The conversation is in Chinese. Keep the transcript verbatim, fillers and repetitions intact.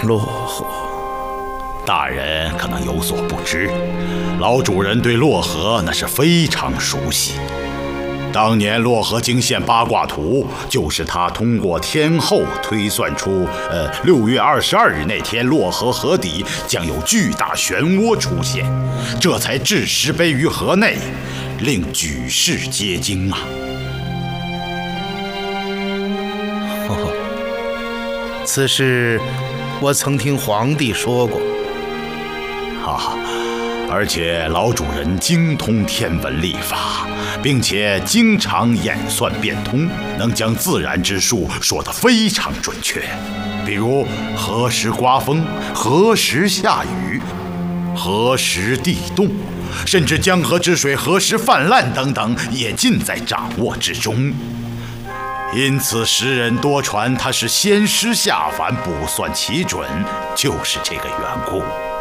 洛河。 大人可能有所不知，老主人对洛河那是非常熟悉。当年洛河经线八卦图，就是他通过天后推算出，呃，六月二十二日那天洛河河底将有巨大漩涡出现，这才置石碑于河内，令举世皆惊啊！ 哦，此事我曾听皇帝说过。 啊，而且老主人精通天文历法，并且经常演算变通，能将自然之术说得非常准确。比如何时刮风，何时下雨，何时地动，甚至江河之水何时泛滥等等，也尽在掌握之中。因此时人多传他是仙师下凡，卜算奇准，就是这个缘故。